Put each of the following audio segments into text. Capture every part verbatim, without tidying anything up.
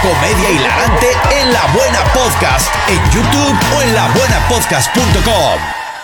comedia hilarante en La Buena Podcast, en YouTube o en la buena podcast punto com.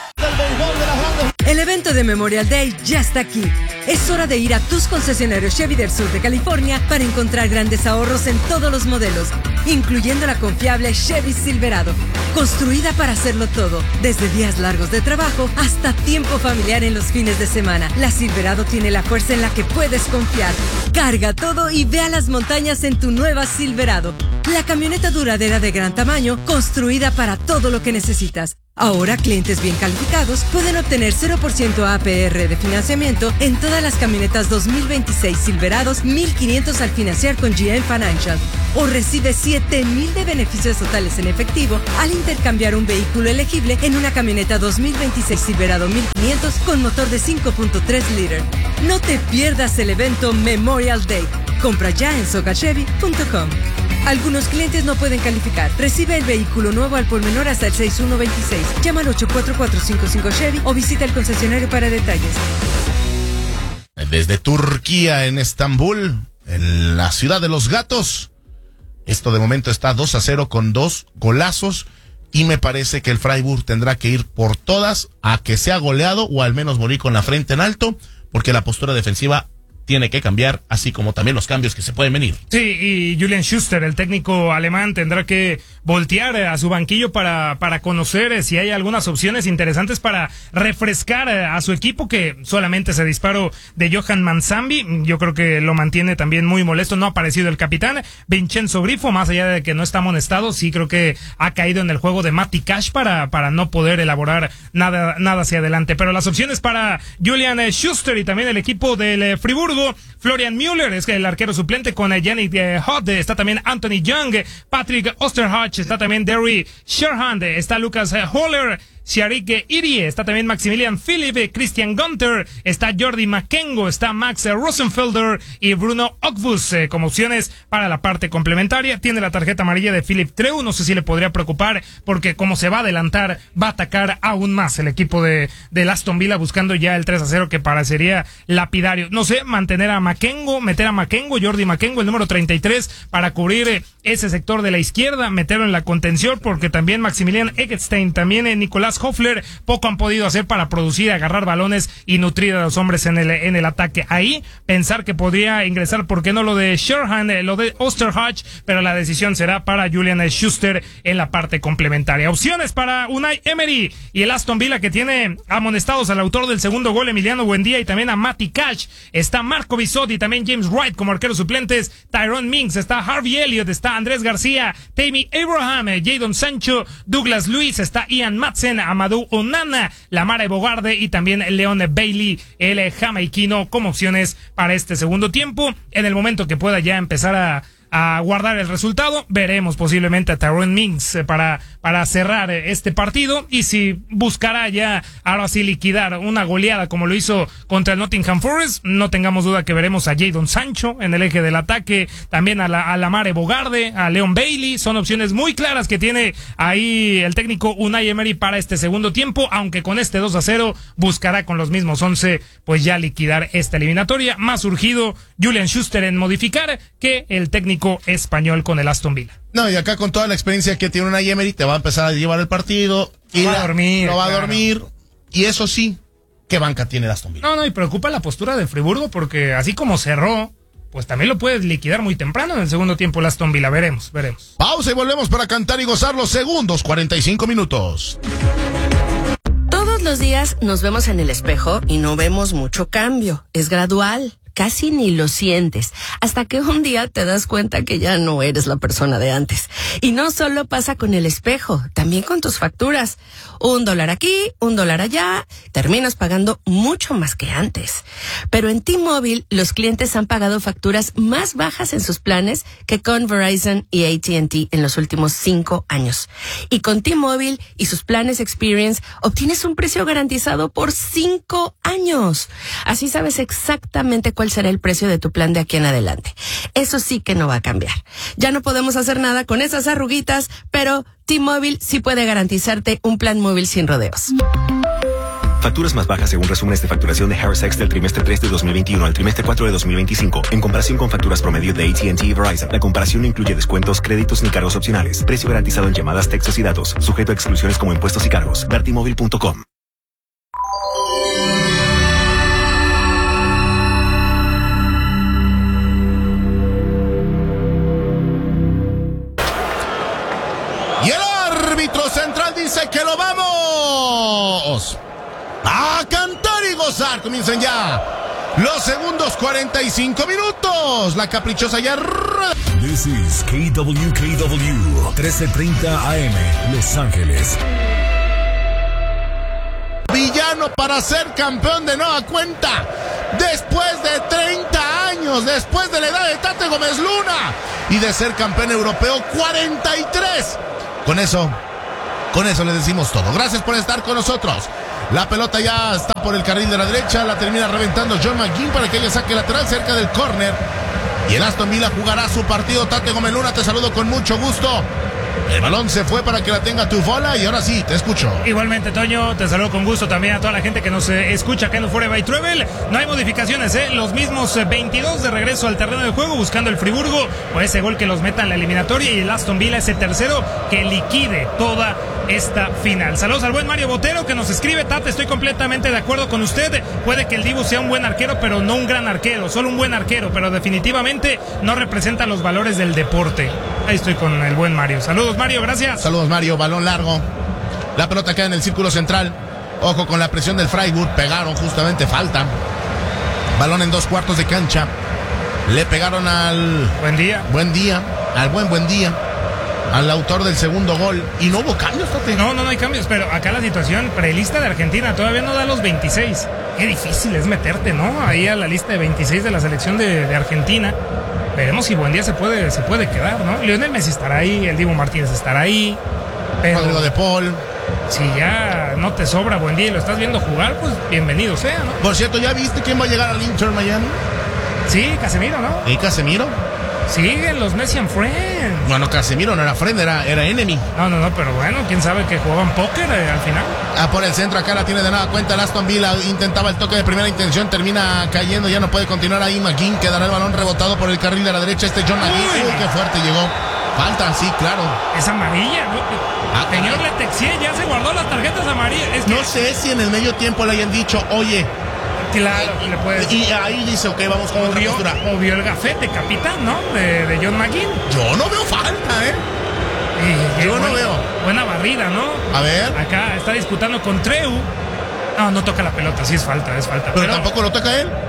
El evento de Memorial Day ya está aquí. Es hora de ir a tus concesionarios Chevy del sur de California para encontrar grandes ahorros en todos los modelos, incluyendo la confiable Chevy Silverado, construida para hacerlo todo, desde días largos de trabajo hasta tiempo familiar en los fines de semana. La Silverado tiene la fuerza en la que puedes confiar. Carga todo y ve a las montañas en tu nueva Silverado, la camioneta duradera de gran tamaño, construida para todo lo que necesitas. Ahora, clientes bien calificados pueden obtener cero por ciento A P R de financiamiento en todas las camionetas dos mil veintiséis Silverados mil quinientos al financiar con G M Financial. O recibe siete mil de beneficios totales en efectivo al intercambiar un vehículo elegible en una camioneta dos mil veintiséis Silverado mil quinientos con motor de cinco punto tres litros. No te pierdas el evento Memorial Day. Compra ya en soca chevy punto com. Algunos clientes no pueden calificar. Recibe el vehículo nuevo al por menor hasta el seis uno veintiséis. Llama al ocho cuatro cuatro cinco cinco Chevy o visita el concesionario para detalles. Desde Turquía, en Estambul, en la ciudad de los gatos. Esto de momento está dos a cero con dos golazos. Y me parece que el Freiburg tendrá que ir por todas a que sea goleado o al menos morir con la frente en alto, porque la postura defensiva tiene que cambiar, así como también los cambios que se pueden venir. Sí, y Julian Schuster, el técnico alemán, tendrá que voltear a su banquillo para, para conocer si hay algunas opciones interesantes para refrescar a su equipo, que solamente se disparó de Johan Manzambi. Yo creo que lo mantiene también muy molesto. No ha aparecido el capitán Vincenzo Grifo, más allá de que no está amonestado, sí creo que ha caído en el juego de Matti Cash para, para no poder elaborar nada, nada hacia adelante. Pero las opciones para Julian Schuster y también el equipo del Friburgo: Florian Müller es el arquero suplente con Yannick eh, Hodt, está también Anthony Young, Patrick Osterhage, está también Derry Sherhand, está Lucas eh, Holler, Siarik Irie, está también Maximilian Philipp, Christian Gunter, está Jordi Makengo, está Max Rosenfelder y Bruno Ogbus eh, como opciones para la parte complementaria. Tiene la tarjeta amarilla de Philip Treu, no sé si le podría preocupar, porque como se va a adelantar, va a atacar aún más el equipo de, de Aston Villa, buscando ya el tres a cero que parecería lapidario. No sé, mantener a Makengo, meter a Makengo, Jordi Makengo, el número treinta y tres, para cubrir eh, ese sector de la izquierda, meterlo en la contención, porque también Maximilian Eggestein, también eh, Nicolás Hoffler, poco han podido hacer para producir, agarrar balones y nutrir a los hombres en el en el ataque. Ahí pensar que podría ingresar, ¿por qué no lo de Sherhan, lo de Osterhage? Pero la decisión será para Julian Schuster en la parte complementaria. Opciones para Unai Emery y el Aston Villa, que tiene amonestados al autor del segundo gol, Emiliano Buendía, y también a Matti Cash. Está Marco Bisotti, también James Wright como arqueros suplentes, Tyrone Mings, está Harvey Elliott, está Andrés García, Tammy Abraham, Jadon Sancho, Douglas Luiz, está Ian Madsen, Amadou Onana, Lamare Bogarde y también Leon Bailey, el jamaiquino, como opciones para este segundo tiempo. En el momento que pueda ya empezar a a guardar el resultado, veremos posiblemente a Tyrone Mings para, para cerrar este partido, y si buscará ya ahora sí liquidar una goleada como lo hizo contra el Nottingham Forest, no tengamos duda que veremos a Jadon Sancho en el eje del ataque, también a la, a Lamare Bogarde, a Leon Bailey. Son opciones muy claras que tiene ahí el técnico Unai Emery para este segundo tiempo, aunque con este dos a cero buscará con los mismos once pues ya liquidar esta eliminatoria. Más urgido Julian Schuster en modificar que el técnico español con el Aston Villa. No, y acá con toda la experiencia que tiene Unai Emery, te va a empezar a llevar el partido y va a dormir, lo va claro. a dormir, y eso sí, ¿qué banca tiene el Aston Villa? No, no, y preocupa la postura de Friburgo, porque así como cerró, pues también lo puedes liquidar muy temprano en el segundo tiempo el Aston Villa. Veremos, veremos. Pausa y volvemos para cantar y gozar los segundos cuarenta y cinco minutos. Todos los días nos vemos en el espejo y no vemos mucho cambio. Es gradual. Casi ni lo sientes, hasta que un día te das cuenta que ya no eres la persona de antes. Y no solo pasa con el espejo, también con tus facturas. Un dólar aquí, un dólar allá, terminas pagando mucho más que antes. Pero en T-Mobile, los clientes han pagado facturas más bajas en sus planes que con Verizon y A T and T en los últimos cinco años. Y con T-Mobile y sus planes Experience, obtienes un precio garantizado por cinco años. Así sabes exactamente cuál será el precio de tu plan de aquí en adelante. Eso sí que no va a cambiar. Ya no podemos hacer nada con esas arruguitas, pero T-Mobile sí puede garantizarte un plan móvil sin rodeos. Facturas más bajas según resúmenes de facturación de Harris X del trimestre tres de dos mil veintiuno al trimestre cuatro de dos mil veinticinco. En comparación con facturas promedio de A T and T y Verizon, la comparación no incluye descuentos, créditos ni cargos opcionales. Precio garantizado en llamadas, textos y datos. Sujeto a exclusiones como impuestos y cargos. Vertimóvil punto com. Y el árbitro central dice que lo vamos a cantar y gozar. Comienzan ya los segundos cuarenta y cinco minutos. La caprichosa ya. This is K W K W trece treinta A M Los Ángeles. Villano para ser campeón de nueva cuenta. Después de treinta años, después de la edad de Tate Gómez Luna y de ser campeón europeo cuarenta y tres. Con eso, con eso les decimos todo. Gracias por estar con nosotros. La pelota ya está por el carril de la derecha. La termina reventando John McGinn para que ella saque lateral cerca del córner. Y el Aston Villa jugará su partido. Tate Gómez Luna, te saludo con mucho gusto. El balón se fue para que la tenga tu bola y ahora sí, te escucho. Igualmente, Toño, te saludo con gusto también a toda la gente que nos eh, escucha acá en Fuera by Travel. No hay modificaciones, ¿eh? Los mismos eh, veintidós de regreso al terreno de juego buscando el Friburgo o ese gol que los meta en la eliminatoria y el Aston Villa ese tercero que liquide toda esta final. Saludos al buen Mario Botero que nos escribe: Tate, estoy completamente de acuerdo con usted. Puede que el Dibu sea un buen arquero, pero no un gran arquero, solo un buen arquero, pero definitivamente no representa los valores del deporte. Ahí estoy con el buen Mario. Saludos, Mario, gracias. Saludos, Mario. Balón largo. La pelota queda en el círculo central. Ojo con la presión del Freiburg. Pegaron justamente, falta. Balón en dos cuartos de cancha. Le pegaron al... Buen día. Buen día. Al buen buen día. Al autor del segundo gol. Y no hubo cambios, Tate. No, no, no hay cambios, pero acá la situación prelista de Argentina todavía no da los veintiséis. Qué difícil es meterte, ¿no? Ahí a la lista de veintiséis de la selección de, de Argentina. Veremos si Buendía se puede, se puede quedar, ¿no? Lionel Messi estará ahí, el Dibu Martínez estará ahí. Pero Rodrigo de Paul. Si ya no te sobra Buendía y lo estás viendo jugar, pues bienvenido sea, ¿no? Por cierto, ¿ya viste quién va a llegar al Inter Miami? Sí, Casemiro, ¿no? ¿Y Casemiro? Siguen los Messi and Friends. Bueno, Casemiro no era friend, era, era enemy. No, no, no, pero bueno, quién sabe que jugaban póker eh, al final. Ah, por el centro, acá la tiene de nada cuenta el Aston Villa. Intentaba el toque de primera intención, termina cayendo, ya no puede continuar ahí. McGinn quedará el balón rebotado por el carril de la derecha. Este John McGinn, uy, qué fuerte llegó. Falta, sí, claro. Es amarilla, ¿no? Ah, señor Letexier ya se guardó las tarjetas amarillas. Es que... No sé si en el medio tiempo le hayan dicho, oye. Claro, le puedes... Y ahí dice, ok, vamos con otra postura. O vio el gafete, capitán, ¿no? De, de John McGinn. Yo no veo falta, ¿eh? Y, Yo buen, no veo. Buena barrida, ¿no? A ver. Acá está disputando con Treu. No, no toca la pelota, sí es falta, es falta. Pero, pero tampoco lo toca él.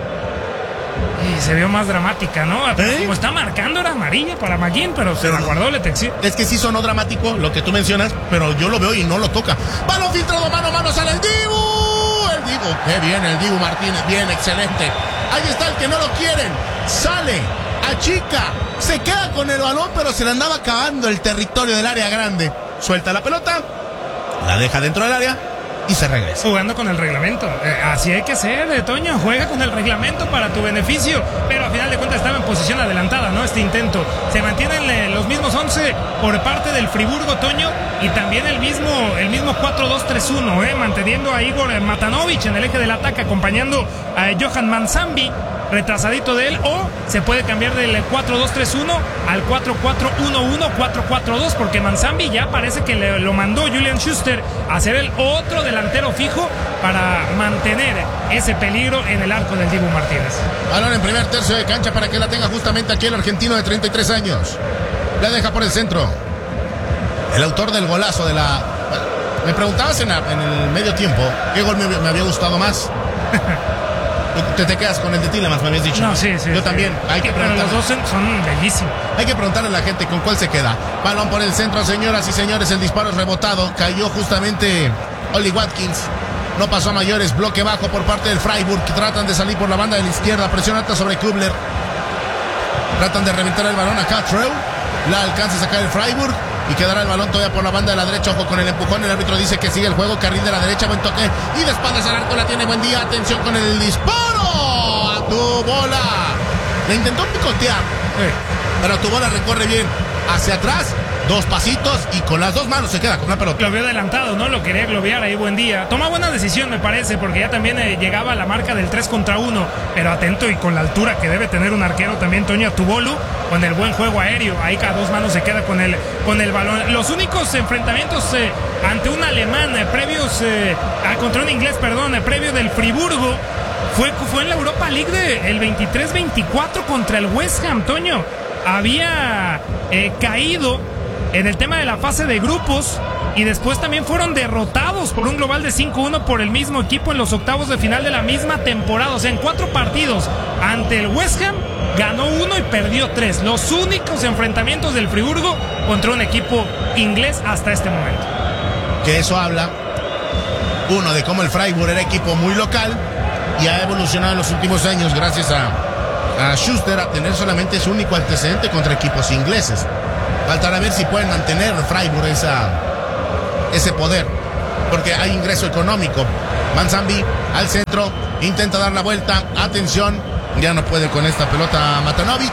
Y se vio más dramática, ¿no? Pero ¿Eh? como está marcando era amarilla para McGinn, pero se la guardó Letexier. Es que sí sonó dramático lo que tú mencionas, pero yo lo veo y no lo toca. Balón filtrado, mano a mano, sale el Dibu. El Dibu, qué bien el Dibu Martínez, bien, excelente. Ahí está el que no lo quieren. Sale, achica, se queda con el balón, pero se le andaba acabando el territorio del área grande. Suelta la pelota, la deja dentro del área y se regresa. Jugando con el reglamento. Eh, así hay que ser, eh, Toño. Juega con el reglamento para tu beneficio. Pero a final de cuentas estaba en posición adelantada, ¿no? Este intento. Se mantienen eh, los mismos once por parte del Friburgo, Toño. Y también el mismo, el mismo cuatro dos tres uno, ¿eh? Manteniendo a Igor Matanovic en el eje del ataque, acompañando a Johan Manzambi, retrasadito de él, o se puede cambiar del cuatro dos tres uno al cuatro cuatro uno uno, cuatro cuatro dos, porque Manzambi ya parece que le, lo mandó Julian Schuster a ser el otro delantero fijo para mantener ese peligro en el arco del Dibu Martínez. Balón en primer tercio de cancha para que la tenga justamente aquí el argentino de treinta y tres años. La deja por el centro. El autor del golazo de la... Me preguntabas en, la, en el medio tiempo qué gol me, me había gustado más. Te, te quedas con el de Tielemans, me habías dicho. No, sí, sí. Yo sí. también. Hay que Pero los dos son, son bellísimos. Hay que preguntarle a la gente con cuál se queda. Balón por el centro, señoras y señores. El disparo es rebotado. Cayó justamente Oli Watkins. No pasó a mayores. Bloque bajo por parte del Freiburg. Tratan de salir por la banda de la izquierda. Presión alta sobre Kubler. Tratan de reventar el balón a Treu. La alcanza a sacar el Freiburg. Y quedará el balón todavía por la banda de la derecha. Ojo con el empujón. El árbitro dice que sigue el juego. Carril de la derecha. Buen toque. Y de espaldas al arco la tiene Buen Día. Atención con el disparo. A tu bola. Le intentó picotear. Sí. Pero tu bola recorre bien. Hacia atrás. dos pasitos y con las dos manos se queda con la pelota. Lo vio adelantado, ¿no? Lo quería globear ahí, buen día. Toma buena decisión, me parece, porque ya también eh, llegaba a la marca del tres contra uno, pero atento y con la altura que debe tener un arquero también, Toño Tubolu, con el buen juego aéreo. Ahí cada dos manos se queda con el, con el balón. Los únicos enfrentamientos eh, ante un alemán, eh, previos, eh, ah, contra un inglés, perdón, eh, previo del Friburgo, fue, fue en la Europa League de, el veintitrés veinticuatro contra el West Ham, Toño. Había eh, caído en el tema de la fase de grupos y después también fueron derrotados por un global de cinco uno por el mismo equipo en los octavos de final de la misma temporada. O sea, en cuatro partidos ante el West Ham ganó uno y perdió tres. Los únicos enfrentamientos del Friburgo contra un equipo inglés hasta este momento. Que eso habla, uno, de cómo el Freiburg era equipo muy local y ha evolucionado en los últimos años gracias a, a Schuster a tener solamente su único antecedente contra equipos ingleses. Faltará ver si pueden mantener Freiburg esa, ese poder, porque hay ingreso económico. Manzambi al centro, intenta dar la vuelta, atención, ya no puede con esta pelota Matanovic,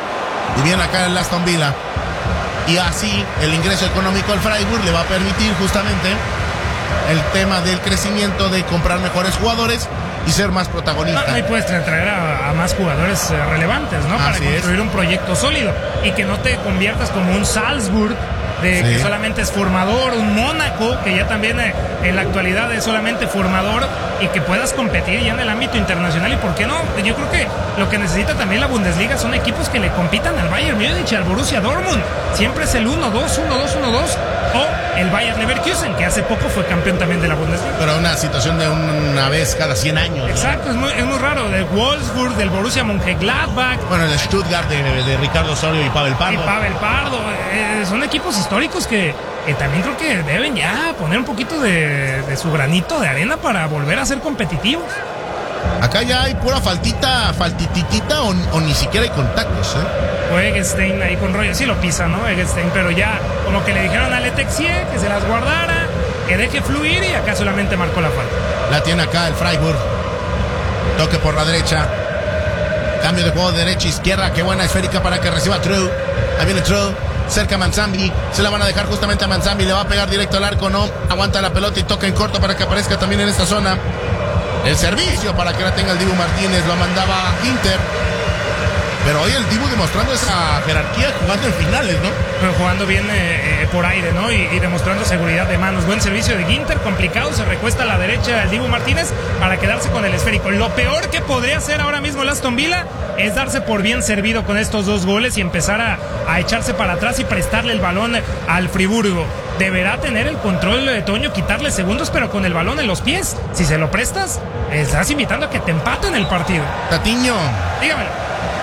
y viene acá el Aston Villa, y así el ingreso económico al Freiburg le va a permitir justamente el tema del crecimiento, de comprar mejores jugadores y ser más protagonista. Ah, ahí puedes traer a, a más jugadores eh, relevantes, ¿no? Para Así construir es. un proyecto sólido y que no te conviertas como un Salzburg, de Sí. que solamente es formador, un Mónaco, que ya también eh, en la actualidad es solamente formador, y que puedas competir ya en el ámbito internacional. Y por qué no, yo creo que lo que necesita también la Bundesliga son equipos que le compitan al Bayern Múnich y al Borussia Dortmund. Siempre es el uno dos, uno dos, uno dos, o el Bayern Leverkusen, que hace poco fue campeón también de la Bundesliga. Pero una situación de una vez cada cien años, ¿no? Exacto, es muy, es muy raro. Del Wolfsburg, del Borussia Mönchengladbach, Bueno, el Stuttgart de, de Ricardo Osorio y Pavel y Pardo. Pavel Pardo, eh, son equipos históricos que, que también creo que deben ya poner un poquito de, de su granito de arena para volver a ser competitivos. Acá ya hay pura faltita, faltititita o, o ni siquiera hay contactos, ¿eh? O Eggestein ahí con rollo, sí lo pisa, ¿no? Eggestein, pero ya como que le dijeron a Letexie que se las guardara, que deje fluir, y acá solamente marcó la falta. La tiene acá el Freiburg. Toque por la derecha. Cambio de juego de derecha a izquierda. Qué buena esférica para que reciba True. Ahí viene True. Cerca Manzambi. Se la van a dejar justamente a Manzambi. Le va a pegar directo al arco. No. Aguanta la pelota y toca en corto para que aparezca también en esta zona. El servicio para que la tenga el Dibu Martínez. Lo mandaba Inter. Pero hoy el Dibu demostrando esa jerarquía jugando en finales, ¿no? Pero jugando bien eh, eh, por aire, ¿no? Y, y demostrando seguridad de manos. Buen servicio de Ginter, complicado. Se recuesta a la derecha el Dibu Martínez para quedarse con el esférico. Lo peor que podría hacer ahora mismo el Aston Villa es darse por bien servido con estos dos goles y empezar a, a echarse para atrás y prestarle el balón al Friburgo. Deberá tener el control de Toño, quitarle segundos, pero con el balón en los pies. Si se lo prestas, estás invitando a que te empaten el partido. Tatiño. Dígamelo.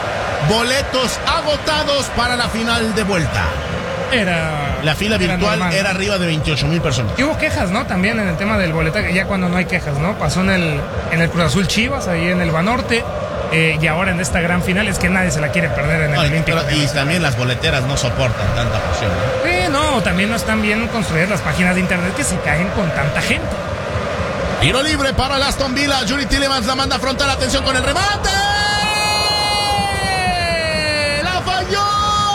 Boletos agotados para la final de vuelta. Era. La fila era virtual normal. era arriba de veintiocho mil personas. Y hubo quejas, ¿no? También en el tema del boletaje, ya cuando no hay quejas, ¿no? Pasó en el, en el Cruz Azul Chivas, ahí en el Banorte, eh, y ahora en esta gran final es que nadie se la quiere perder en el Ay, Olímpico. pero- y también las boleteras no soportan tanta presión, ¿no? Sí, no, también no están bien construidas las páginas de internet que se caen con tanta gente. Tiro libre para el Aston Villa. Yuri Tillemans la manda frontal. Atención con el remate. ¡La falló!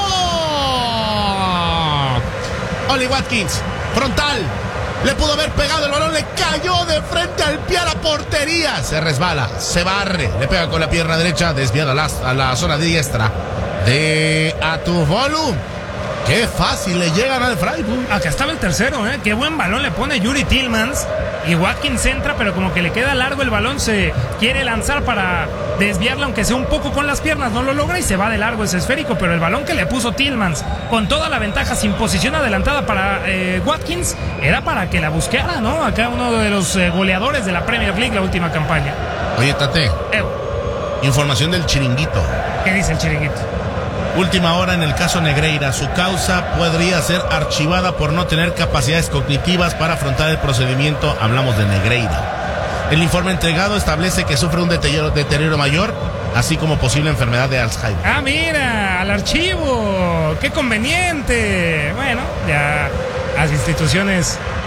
Oli Watkins, frontal. Le pudo haber pegado el balón, le cayó de frente al pie a la portería. Se resbala, se barre, le pega con la pierna derecha, desviada a la, a la zona diestra de Atuvolu. Qué fácil le llegan al Freiburg. Acá estaba el tercero, ¿eh? Qué buen balón le pone Yuri Tillmans. Y Watkins entra, pero como que le queda largo el balón, se quiere lanzar para desviarla, aunque sea un poco con las piernas, no lo logra y se va de largo ese esférico. Pero el balón que le puso Tillmans, con toda la ventaja, sin posición adelantada para eh, Watkins, era para que la buscara, ¿no? Acá uno de los eh, goleadores de la Premier League la última campaña. Oye, Tate, Eh, información del chiringuito. ¿Qué dice el chiringuito? Última hora en el caso Negreira. Su causa podría ser archivada por no tener capacidades cognitivas para afrontar el procedimiento. Hablamos de Negreira. El informe entregado establece que sufre un deterioro, deterioro mayor, así como posible enfermedad de Alzheimer. Ah, mira, al archivo. Qué conveniente. Bueno, ya las instituciones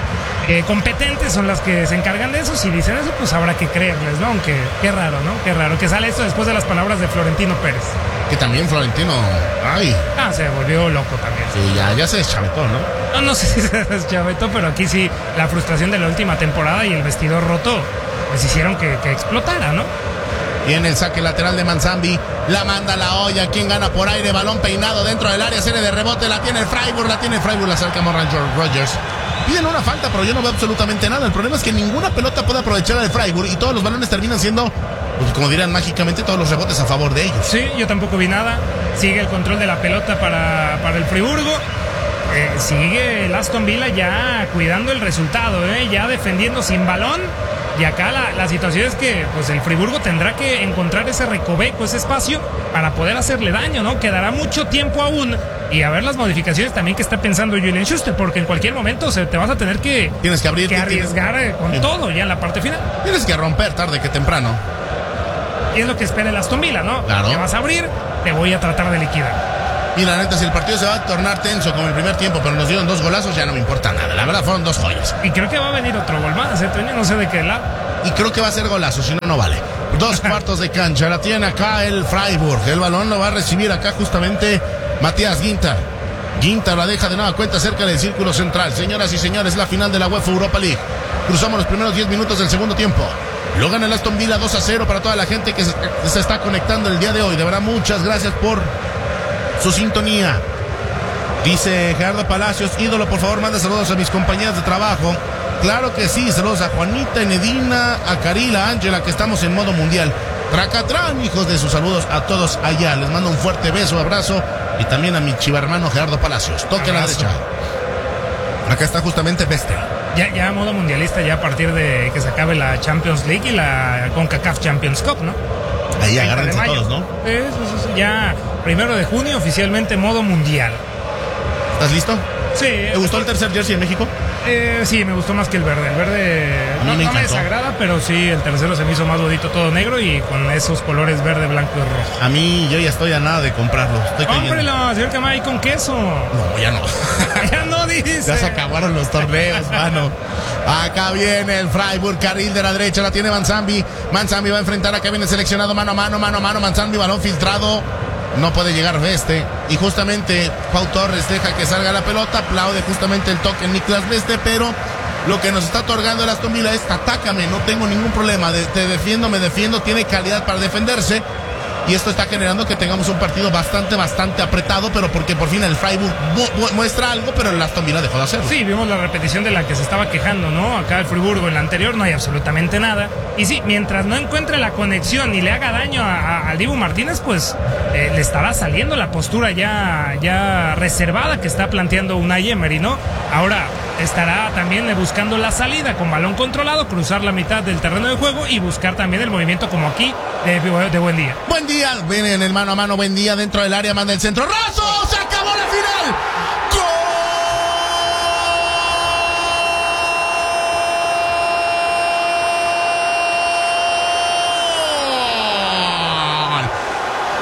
eh, competentes son las que se encargan de eso. Si dicen eso, pues habrá que creerles, ¿no? Aunque qué raro, ¿no? Qué raro que sale esto después de las palabras de Florentino Pérez. Que también Florentino, ay. Ah, se volvió loco también. Sí, ya, ya se deschavetó, ¿no? No, no sé si se deschavetó, pero aquí sí la frustración de la última temporada y el vestidor roto, pues hicieron que, que explotara, ¿no? Viene el saque lateral de Manzambi, la manda la olla, quien gana por aire, balón peinado dentro del área, serie de rebote, la tiene el Freiburg, la tiene el Freiburg, la saca Morgan Rogers. Piden una falta, pero yo no veo absolutamente nada. El problema es que ninguna pelota puede aprovechar al Freiburg y todos los balones terminan siendo, pues, como dirán mágicamente, todos los rebotes a favor de ellos. Sí, yo tampoco vi nada. Sigue el control de la pelota para, para el Friburgo. Eh, sigue el Aston Villa ya cuidando el resultado, ¿eh? Ya defendiendo sin balón. Y acá la, la situación es que pues el Friburgo tendrá que encontrar ese recoveco, ese espacio para poder hacerle daño, ¿no? Quedará mucho tiempo aún y a ver las modificaciones también que está pensando Julian Schuster, porque en cualquier momento se te vas a tener que, tienes que, abrir, que arriesgar tienes, con tienes, todo ya en la parte final. Tienes que romper tarde que temprano. Y es lo que espera el Aston Villa, ¿no? Claro. Te vas a abrir, te voy a tratar de liquidar. Y la neta, si el partido se va a tornar tenso como el primer tiempo, pero nos dieron dos golazos, ya no me importa nada. La verdad, fueron dos joyas. Y creo que va a venir otro gol más, ¿eh, Toño? No sé de qué lado. Y creo que va a ser golazo, si no, no vale. Dos cuartos de cancha, la tiene acá el Freiburg. El balón lo va a recibir acá justamente Matías Ginter. Ginter la deja de nueva cuenta cerca del círculo central. Señoras y señores, la final de la UEFA Europa League. Cruzamos los primeros diez minutos del segundo tiempo. Lo gana el Aston Villa dos a cero para toda la gente que se, que se está conectando el día de hoy. De verdad, muchas gracias por su sintonía. Dice Gerardo Palacios, ídolo, por favor, manda saludos a mis compañeras de trabajo. Claro que sí, saludos a Juanita, Enedina, a Carila, a Ángela, que estamos en modo mundial. Tracatrán, hijos de sus saludos a todos allá. Les mando un fuerte beso, abrazo. Y también a mi chivarmano Gerardo Palacios. Toque a la derecha. Acá está justamente Peste. Ya, ya modo mundialista, ya a partir de que se acabe la Champions League y la CONCACAF Champions Cup, ¿no? Ahí agárrense todos, ¿no? Eso, eso, eso, ya primero de junio oficialmente modo mundial. ¿Estás listo? Sí. ¿Te gustó el tercer jersey en México? Eh, sí, me gustó más que el verde. El verde a mí no, me, no me desagrada, pero sí, el tercero se me hizo más bonito, todo negro y con esos colores verde, blanco y rojo. A mí, yo ya estoy a nada de comprarlo. Estoy ¡Cómprelo, señor Camay, con queso! No, ya no. Ya no dice. Ya se acabaron los torneos, mano. Acá viene el Freiburg, carril de la derecha, la tiene Manzambi. Manzambi va a enfrentar, acá viene seleccionado mano a mano, mano a mano. Manzambi, balón filtrado. No puede llegar Beste. Y justamente Pau Torres deja que salga la pelota. Aplaude justamente el toque Niklas Beste, pero lo que nos está otorgando el Aston Villa es atácame, no tengo ningún problema. De, te defiendo, me defiendo, tiene calidad para defenderse. Y esto está generando que tengamos un partido bastante, bastante apretado, pero porque por fin el Freiburg mu muestra algo, pero el Aston Villa dejó de hacerlo. Sí, vimos la repetición de la que se estaba quejando, ¿no? Acá el Friburgo en la anterior no hay absolutamente nada. Y sí, mientras no encuentre la conexión y le haga daño a, a, al Dibu Martínez, pues eh, le estará saliendo la postura ya, ya reservada que está planteando Unai Emery, ¿no? Ahora estará también buscando la salida con balón controlado, cruzar la mitad del terreno de juego y buscar también el movimiento como aquí de, de Buen Día. Buen Día, viene en el mano a mano, Buen Día dentro del área, manda el centro, ¡Razo! ¡Se